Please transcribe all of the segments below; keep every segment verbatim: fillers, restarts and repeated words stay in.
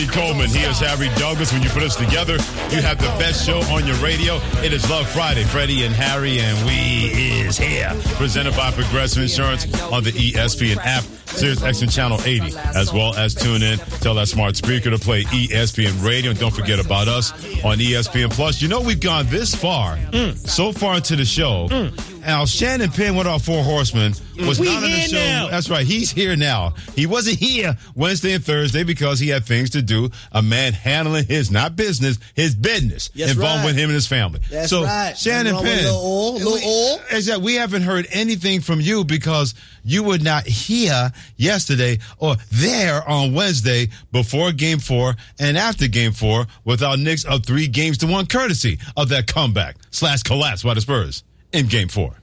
Coleman. He is Harry Douglas. When you put us together, you have the best show on your radio. It is Love Friday. Freddie and Harry and we is here. Presented by Progressive Insurance on the E S P N app, Sirius X M Channel eighty, as well as tune in. Tell that smart speaker to play E S P N Radio. And don't forget about us on E S P N Plus. You know we've gone this far, mm. so far into the show. Mm. Now, Shannon Penn, one of our four horsemen, was we not on the show. Now. That's right. He's here now. He wasn't here Wednesday and Thursday because he had things to do. A man handling his, not business, his business That's involved right. with him and his family. That's so, right. Shannon Penn. Little oil, little we, oil. Exactly. We haven't heard anything from you because you were not here yesterday or there on Wednesday before game four and after game four with our Knicks up three games to one, courtesy of that comeback slash collapse by the Spurs in game four.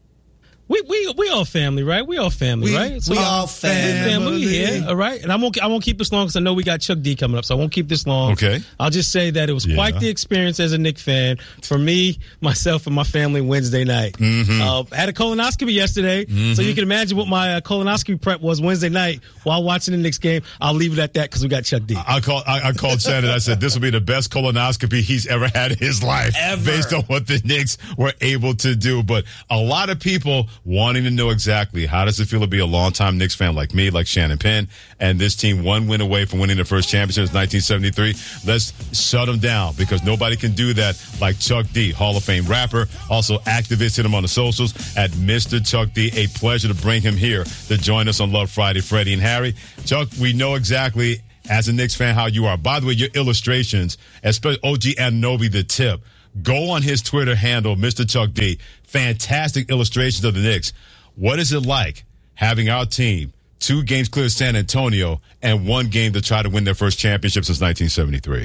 We we we all family, right? We all family, we, right? So we all family. family here, all right? And I won't I won't keep this long because I know we got Chuck D coming up, so I won't keep this long. Okay. I'll just say that it was yeah. quite the experience as a Knicks fan for me, myself, and my family Wednesday night. Mm-hmm. Uh, I had a colonoscopy yesterday, mm-hmm. so you can imagine what my uh, colonoscopy prep was Wednesday night while watching the Knicks game. I'll leave it at that because we got Chuck D. I called I, I called Shannon. I said this will be the best colonoscopy he's ever had in his life, ever. based on what the Knicks were able to do. But a lot of people wanting to know exactly how does it feel to be a longtime Knicks fan like me, like Shannon Penn, and this team one win away from winning the first championship in nineteen seventy-three. Let's shut them down because nobody can do that like Chuck D, Hall of Fame rapper, also activist. Hit him on the socials at Mister Chuck D. A pleasure to bring him here to join us on Love Friday, Freddie and Harry. Chuck, we know exactly as a Knicks fan how you are. By the way, your illustrations, especially O G Anunoby, the tip, go on his Twitter handle, Mister Chuck D. Fantastic illustrations of the Knicks. What is it like having our team two games clear of San Antonio and one game to try to win their first championship since nineteen seventy-three?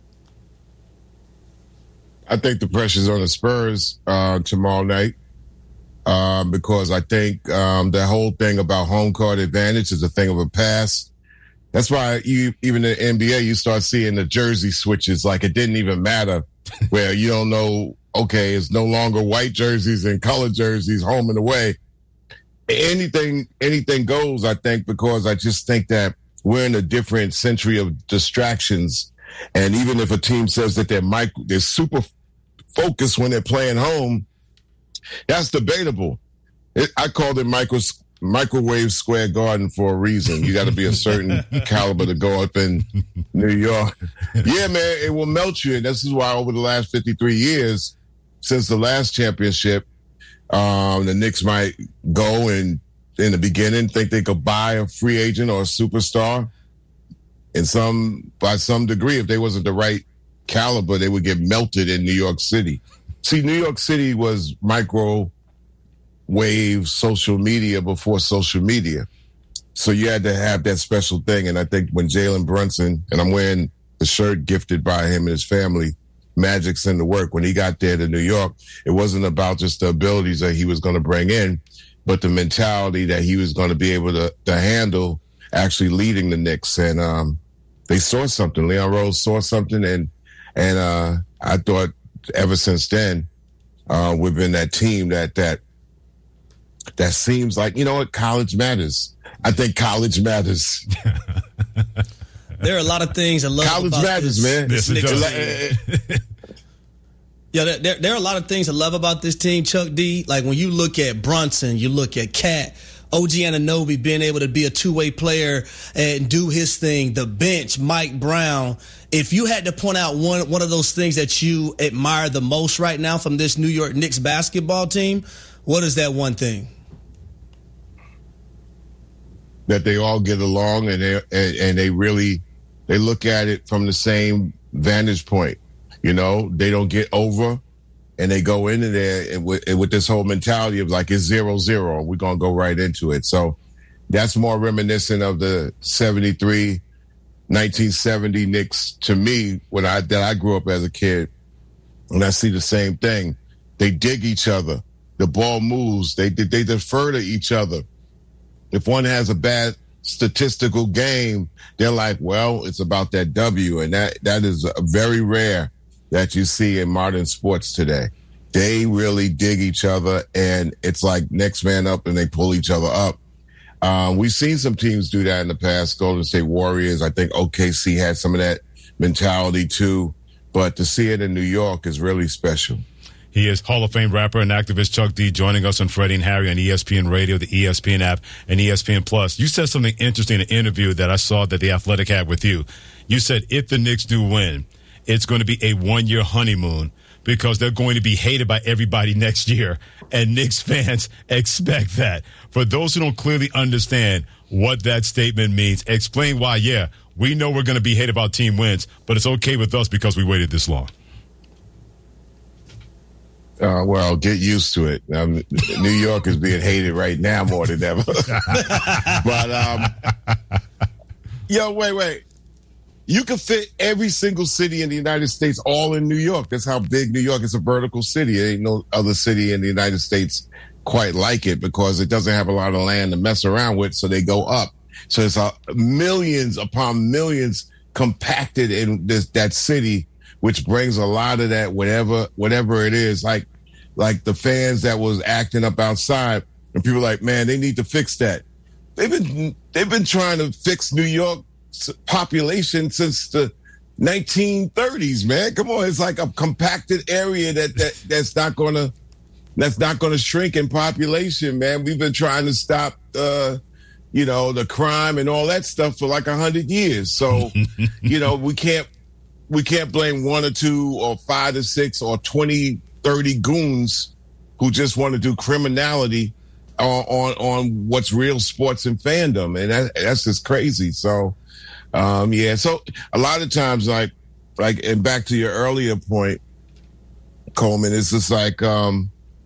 I think the pressure's on the Spurs uh, tomorrow night uh, because I think um, the whole thing about home court advantage is a thing of the past. That's why you, even in the N B A, you start seeing the jersey switches like it didn't even matter where you don't know, okay, it's no longer white jerseys and colored jerseys, home and away. Anything, anything goes, I think, because I just think that we're in a different century of distractions. And even if a team says that they're micro, they're super focused when they're playing home, that's debatable. It, I called it micro, microwave square garden for a reason. You got to be a certain caliber to go up in New York. Yeah, man, it will melt you. And this is why over the last fifty-three years, since the last championship, Um, the Knicks might go and in the beginning think they could buy a free agent or a superstar. And some, by some degree, if they wasn't the right caliber, they would get melted in New York City. See, New York City was microwave social media before social media. So you had to have that special thing. And I think when Jalen Brunson, and I'm wearing the shirt gifted by him and his family, Magic's in the work. When he got there to New York, it wasn't about just the abilities that he was going to bring in, but the mentality that he was going to be able to, to handle actually leading the Knicks. And um, they saw something. Leon Rose saw something. And, and uh, I thought ever since then, uh, we've been that team that, that, that seems like, you know what, college matters. I think college matters. There are a lot of things I love college about matters, this, man. this Yes, Knicks team. Yeah, there, there are a lot of things I love about this team, Chuck D. Like when you look at Brunson, you look at Cat, O G Anunoby being able to be a two-way player and do his thing, the bench, Mike Brown. If you had to point out one one of those things that you admire the most right now from this New York Knicks basketball team, what is that one thing? That they all get along and they and, and they really they look at it from the same vantage point. You know, they don't get over and they go into there and with, and with this whole mentality of like it's zero zero. We're gonna go right into it. So that's more reminiscent of the seventy-three, nineteen seventy Knicks to me when I that I grew up as a kid. And I see the same thing. They dig each other. The ball moves. They they defer to each other. If one has a bad statistical game, they're like, well, it's about that W. And that, that is very rare that you see in modern sports today. They really dig each other, and it's like next man up, and they pull each other up. Um, we've seen some teams do that in the past. Golden State Warriors. I think O K C had some of that mentality too. But to see it in New York is really special. He is Hall of Fame rapper and activist Chuck D joining us on Freddie and Harry on E S P N Radio, the E S P N app, and E S P N Plus. You said something interesting in an interview that I saw that The Athletic had with you. You said if the Knicks do win, it's going to be a one-year honeymoon because they're going to be hated by everybody next year, and Knicks fans expect that. For those who don't clearly understand what that statement means, explain why, yeah, we know we're going to be hated about team wins, but it's okay with us because we waited this long. Uh, well, get used to it. Um, New York is being hated right now more than ever. But, um, yo, wait, wait. You can fit every single city in the United States all in New York. That's how big New York is. A vertical city. There ain't no other city in the United States quite like it because it doesn't have a lot of land to mess around with, so they go up. So it's uh, millions upon millions compacted in this that city, which brings a lot of that whatever whatever it is, like like the fans that was acting up outside, and people are like, man, they need to fix that. They've been they've been trying to fix New York population since the nineteen thirties, man. Come on, it's like a compacted area that, that that's not gonna that's not gonna shrink in population, man. We've been trying to stop uh you know the crime and all that stuff for like a hundred years. So you know we can't we can't blame one or two or five or six or twenty, thirty goons who just want to do criminality on on, on what's real sports and fandom, and that, that's just crazy. So. Um, yeah, so a lot of times, like, like, and back to your earlier point, Coleman, it's just like, um,